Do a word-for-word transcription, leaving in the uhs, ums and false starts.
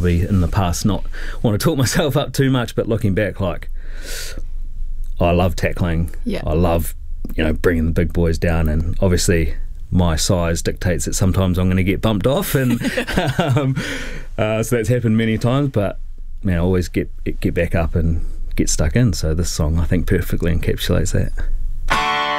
probably in the past not want to talk myself up too much, but looking back, like, I love tackling. Yeah. I love, you know, bringing the big boys down, and obviously my size dictates that sometimes I'm going to get bumped off, and um, uh, so that's happened many times, but man, I always get get back up and get stuck in. So this song, I think, perfectly encapsulates that.